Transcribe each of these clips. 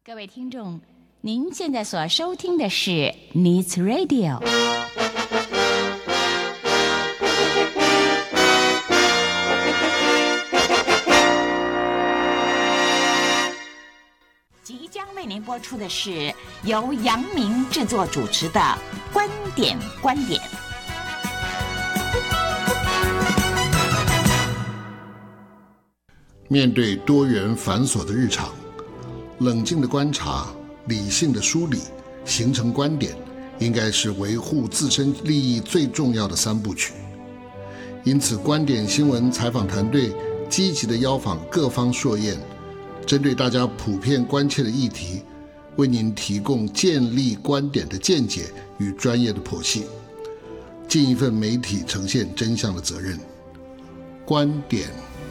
各位听众，您现在所收听的是 Needs Radio。即将为您播出的是由杨明制作主持的《观点》。 面对多元繁琐的日常，冷静的观察，理性的梳理，形成观点，应该是维护自身利益最重要的三部曲。因此，观点新闻采访团队积极地邀访各方硕彦，针对大家普遍关切的议题，为您提供建立观点的见解与专业的剖析，尽一份媒体呈现真相的责任。观点。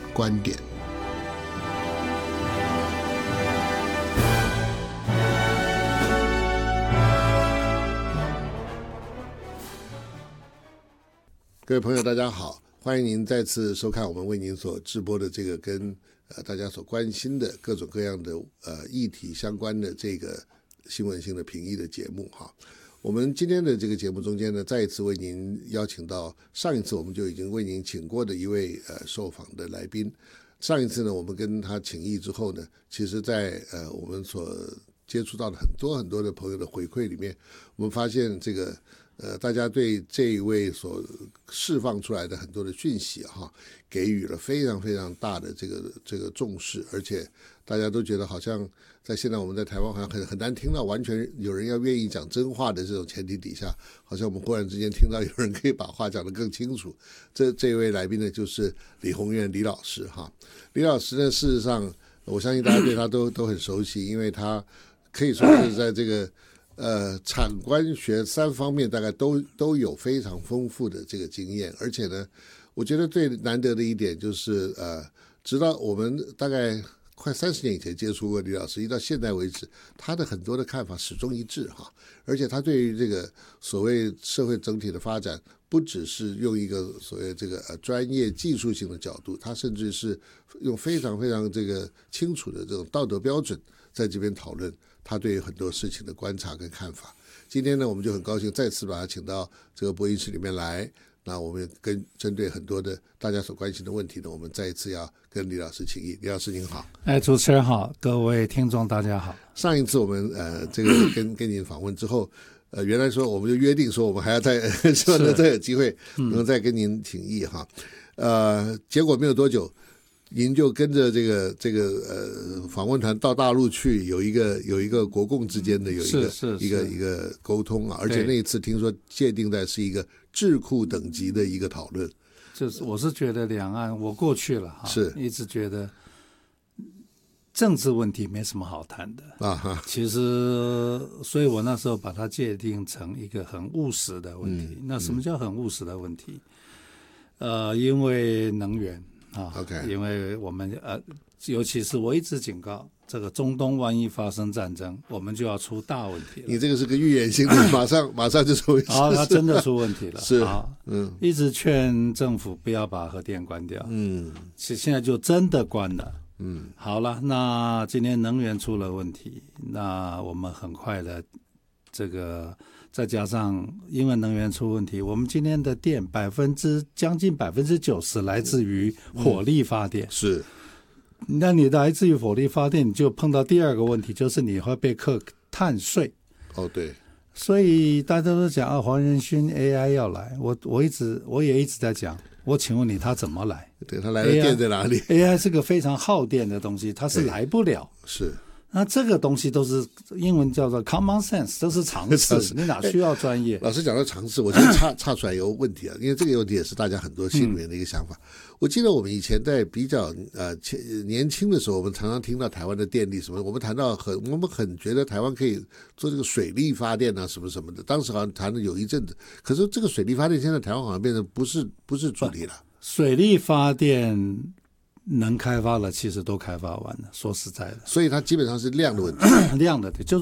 各位朋友大家好，欢迎您再次收看我们为您所直播的这个跟大家所关心的各种各样的议题相关的这个新闻性的评议的节目哈。我们今天的这个节目中间呢，再一次为您邀请到上一次我们就已经为您请过的一位受访的来宾。上一次呢，我们跟他请益之后呢，其实在我们所接触到的很多的朋友的回馈里面，我们发现这个大家对这一位所释放出来的很多的讯息哈，给予了非常非常大的这个重视，而且大家都觉得好像在现在我们在台湾好像很难听到完全有人要愿意讲真话的这种前提底下，好像我们忽然之间听到有人可以把话讲得更清楚。这一位来宾呢，就是李宏源李老师哈。李老师呢，事实上我相信大家对他都很熟悉，因为他可以说是在这个产官学三方面大概都有非常丰富的这个经验，而且呢，我觉得最难得的一点就是直到我们大概快30年以前接触过李老师，一直到现在为止，他的很多的看法始终一致哈，而且他对于这个所谓社会整体的发展，不只是用一个所谓这个专业技术性的角度，他甚至是用非常非常这个清楚的这种道德标准在这边讨论他对于很多事情的观察跟看法。今天呢，我们就很高兴再次把他请到这个播音室里面来。那我们针对很多的大家所关心的问题呢，我们再一次要跟李老师请益。李老师您好。 主持人好，各位听众大家好。 上一次我们这个跟您访问之后，原来说我们就约定说我们还要再希望能再有机会能再跟您请益哈。结果没有多久，您就跟着这个访问团到大陆去，有一个国共之间的有一个沟通啊，而且那一次听说界定在是一个智库等级的一个讨论。 就是我是觉得两岸我过去了哈， 是一直觉得政治问题没什么好谈的啊哈。其实，所以我那时候把它界定成一个很务实的问题。那什么叫很务实的问题？因为能源。 Okay. 因为我们尤其是我一直警告，这个中东万一发生战争，我们就要出大问题了。 你这个是个预言性的，马上就出问题。 它真的出问题了。 是一直劝政府不要把核电关掉。现在就真的关了。好了，那今天能源出了问题，那我们很快的这个。再加上因为能源出问题，我们今天的电将近90%来自于火力发电。是，那你来自于火力发电，你就碰到第二个问题，就是你会被课碳税。 对。 所以大家都讲黄仁勋 AI 要来，我也一直在讲，我请问你他怎么来？ 对，他来的电在哪里 ？AI 是个非常耗电的东西，它是来不了。 是。 那这个东西都是英文叫做 common sense， 都是常识，你哪需要专业？ 老师讲到常识，我就岔出来有个问题啊，因为这个问题也是大家很多心里面的一个想法。我记得我们以前在比较年轻的时候，我们常常听到台湾的电力什么，我们很觉得台湾可以做这个水力发电啊什么什么的，当时好像谈了有一阵子。可是这个水力发电现在台湾好像变成不是主力了。 水力发电能开发了，其实都开发完了。说实在的， 所以它基本上是量的问题， 量的，就是